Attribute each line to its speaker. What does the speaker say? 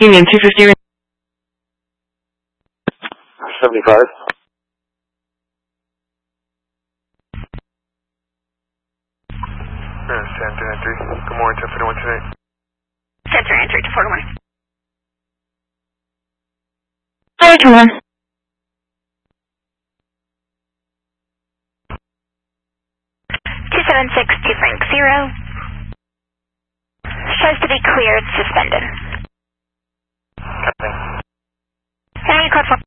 Speaker 1: Union 250.
Speaker 2: 75.
Speaker 3: San Antonio 3. Good morning, 1041 tonight.
Speaker 4: San Antonio 3 to 421.
Speaker 1: 421.
Speaker 4: 276 Frank 0. Shows to be cleared, suspended.
Speaker 2: Copy.
Speaker 4: Any code for